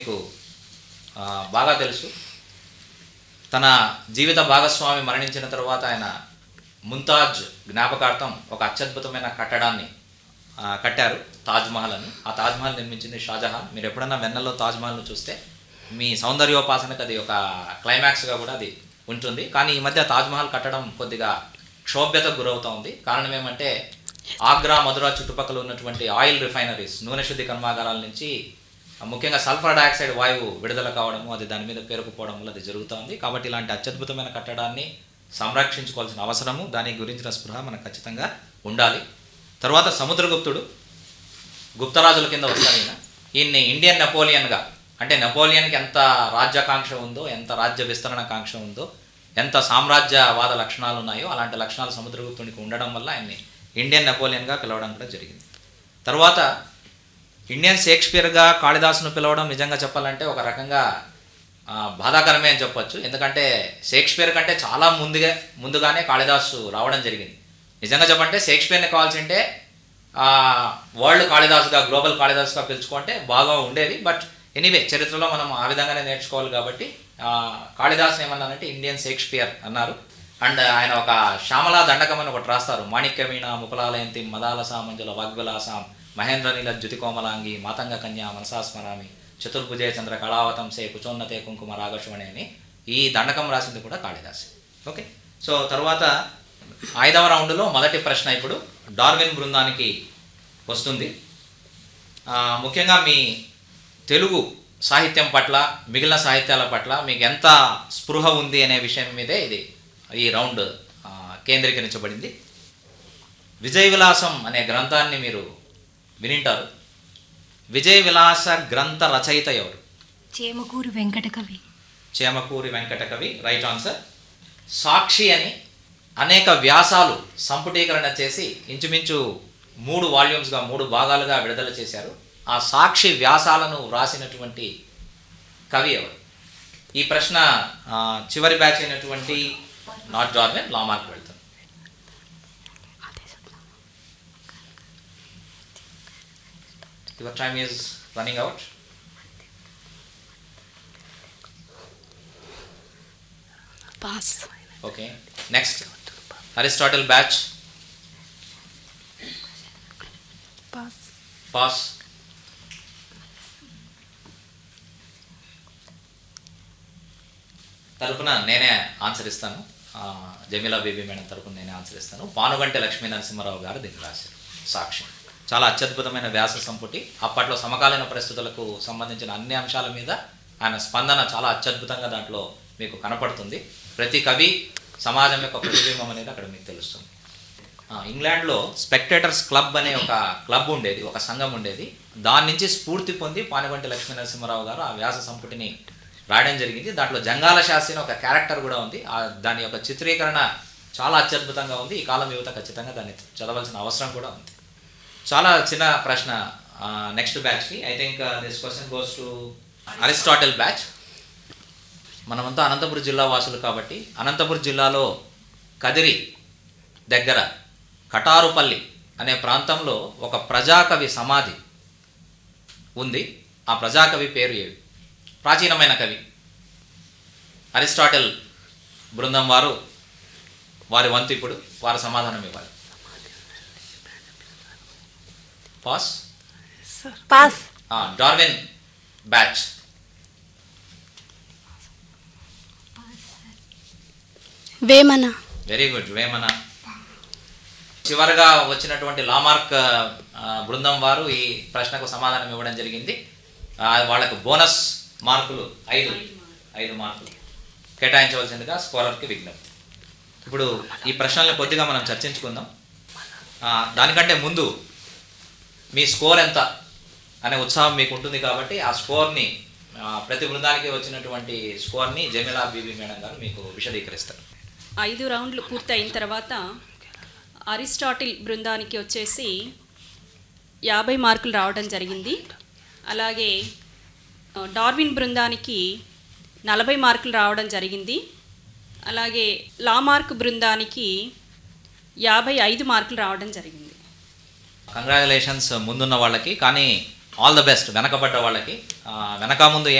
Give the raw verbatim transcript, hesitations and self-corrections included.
మీకు బాగా తెలుసు. తన జీవిత భాగస్వామి మరణించిన తర్వాత ఆయన ముంతాజ్ జ్ఞాపకార్థం ఒక అత్యద్భుతమైన కట్టడాన్ని కట్టారు, తాజ్మహల్ అని. ఆ తాజ్మహల్ నిర్మించింది షాజహాన్. మీరు ఎప్పుడన్నా వెన్నెల్లో తాజ్మహల్ను చూస్తే మీ సౌందర్యోపాసనకు అది ఒక క్లైమాక్స్గా కూడా అది ఉంటుంది. కానీ ఈ మధ్య తాజ్మహల్ కట్టడం కొద్దిగా క్షోభ్యతకు గురవుతూ ఉంది. కారణం ఏమంటే ఆగ్రా, మధురా చుట్టుపక్కల ఉన్నటువంటి ఆయిల్ రిఫైనరీస్, నూనె శుద్ధి కర్మాగారాల నుంచి ముఖ్యంగా సల్ఫర్ డయాక్సైడ్ వాయువు విడుదల కావడము, అది దాని మీద పేరుకుపోవడం వల్ల అది జరుగుతుంది. కాబట్టి ఇలాంటి అత్యద్భుతమైన కట్టడాన్ని సంరక్షించుకోవాల్సిన అవసరము, దాని గురించిన స్పృహ మనకు ఖచ్చితంగా ఉండాలి. తర్వాత సముద్రగుప్తుడు గుప్తరాజుల కింద వస్తారు. ఈయన ఈయన్ని ఇండియన్ నెపోలియన్గా, అంటే నెపోలియన్కి ఎంత రాజ్యాకాంక్ష ఉందో, ఎంత రాజ్య విస్తరణ కాంక్ష ఉందో, ఎంత సామ్రాజ్యవాద లక్షణాలు ఉన్నాయో అలాంటి లక్షణాలు సముద్రగుప్తునికి ఉండడం వల్ల ఆయన్ని ఇండియన్ నెపోలియన్గా పిలవడం కూడా జరిగింది. తర్వాత ఇండియన్ షేక్స్పియర్గా కాళిదాసును పిలవడం నిజంగా చెప్పాలంటే ఒక రకంగా బాధాకరమే అని చెప్పొచ్చు. ఎందుకంటే షేక్స్పియర్ కంటే చాలా ముందుగా ముందుగానే కాళిదాసు రావడం జరిగింది. నిజంగా చెప్పంటే షేక్స్పియర్ని కావాల్సింటే వరల్డ్ కాళిదాసుగా, గ్లోబల్ కాళిదాసుగా పిలుచుకుంటే బాగా ఉండేది. బట్ ఎనీవే చరిత్రలో మనం ఆ విధంగానే నేర్చుకోవాలి కాబట్టి కాళిదాస్ ఏమన్నారంటే ఇండియన్ షేక్స్పియర్ అన్నారు. అండ్ ఆయన ఒక శ్యామలా దండకం అని ఒకటి రాస్తారు. మాణిక్యవీణ ముకులాలయంతి మదాలసా మంజుల వాగ్విలాసాం మహేంద్రనీల జ్యుతికోమలాంగి మాతంగ కన్యా మనసాస్మరామి చతుర్భుజే చంద్ర కళావతంసే కుచోన్నతే కుంకుమ రాగశ్వణి అని ఈ దండకం రాసింది కూడా కాళిదాస్. ఓకే, సో తర్వాత ఐదవ రౌండ్లో మొదటి ప్రశ్న ఇప్పుడు డార్విన్ బృందానికి వస్తుంది. ముఖ్యంగా మీ తెలుగు సాహిత్యం పట్ల, మిగిలిన సాహిత్యాల పట్ల మీకు ఎంత స్పృహ ఉంది అనే విషయం మీదే ఇది ఈ రౌండ్ కేంద్రీకరించబడింది. విజయ విలాసం అనే గ్రంథాన్ని మీరు వినింటారు. విజయ విలాస గ్రంథ రచయిత ఎవరు? చేమకూరి వెంకటకవి. చేమకూరి Venkatakavi, right answer. సాక్షి అని అనేక వ్యాసాలు సంపుటీకరణ చేసి ఇంచుమించు మూడు వాల్యూమ్స్గా, మూడు భాగాలుగా విడుదల చేశారు. ఆ సాక్షి వ్యాసాలను వ్రాసినటువంటి కవి ఎవరు? ఈ ప్రశ్న చివరి బ్యాచ్ అయినటువంటి నాట్ డార్విన్, లామార్క్ వెళ్తారు. Your time is running out. Pass. Okay. Next, Aristotle batch. Pass. Pass. తరపున నేనే ఆన్సర్ ఇస్తాను. జమీలా బేబీ మేడం తరపున నేనే ఆన్సర్ ఇస్తాను. పానుగంటి లక్ష్మీ నరసింహారావు గారు దీన్ని రాశారు. సాక్షి చాలా అత్యద్భుతమైన వ్యాస సంపుటి. అప్పట్లో సమకాలీన పరిస్థితులకు సంబంధించిన అన్ని అంశాల మీద ఆయన స్పందన చాలా అత్యద్భుతంగా దాంట్లో మీకు కనపడుతుంది. ప్రతి కవి సమాజం యొక్క ప్రతిబింబం అనేది అక్కడ మీకు తెలుస్తుంది. ఇంగ్లాండ్లో స్పెక్టేటర్స్ క్లబ్ అనే ఒక క్లబ్ ఉండేది, ఒక సంఘం ఉండేది. దాని నుంచి స్ఫూర్తి పొంది పానుగంటి లక్ష్మీ నరసింహారావు గారు ఆ వ్యాస సంపుటిని రాయడం జరిగింది. దాంట్లో జంగాల శాస్త్రి ఒక క్యారెక్టర్ కూడా ఉంది. దాని యొక్క చిత్రీకరణ చాలా అత్యద్భుతంగా ఉంది. ఈ కాలం యువత ఖచ్చితంగా దాన్ని చదవాల్సిన అవసరం కూడా ఉంది. చాలా చిన్న ప్రశ్న next బ్యాచ్కి. I think this question goes to Aristotle batch. మనమంతా అనంతపురం జిల్లా వాసులు కాబట్టి అనంతపురం జిల్లాలో కదిరి దగ్గర కటారుపల్లి అనే ప్రాంతంలో ఒక ప్రజాకవి సమాధి ఉంది. ఆ ప్రజాకవి పేరు ఏవి? ప్రాచీనమైన కవి. అరిస్టాటిల్ బృందం వారు వారి వంతు ఇప్పుడు వారి సమాధానం ఇవ్వాలి. Pass. Pass. Darwin batch. Vemana. Very good, Vemana. చివరిగా వచ్చినటువంటి లామార్క్ బృందం వారు ఈ ప్రశ్నకు సమాధానం ఇవ్వడం జరిగింది. వాళ్ళకు బోనస్ మార్కులు ఐదు ఐదు మార్కులు కేటాయించవలసిందిగా స్కోరర్కి విజ్ఞప్తి. ఇప్పుడు ఈ ప్రశ్నలను కొద్దిగా మనం చర్చించుకుందాం. దానికంటే ముందు మీ స్కోర్ ఎంత అనే ఉత్సాహం మీకు ఉంటుంది కాబట్టి ఆ స్కోర్ని, ప్రతి బృందానికి వచ్చినటువంటి స్కోర్ని జమీలా బీబీ మేడం గారు మీకు విశదీకరిస్తారు. ఐదు రౌండ్లు పూర్తి అయిన తర్వాత అరిస్టాటిల్ బృందానికి వచ్చేసి యాభై మార్కులు రావడం జరిగింది. అలాగే డార్విన్ బృందానికి నలభై మార్కులు రావడం జరిగింది. అలాగే లామార్క్ బృందానికి యాభై ఐదు మార్కులు రావడం జరిగింది. కంగ్రాచులేషన్స్ ముందున్న వాళ్ళకి. కానీ ఆల్ ద బెస్ట్ వెనకబడ్డ వాళ్ళకి. ఆ, వెనక ముందు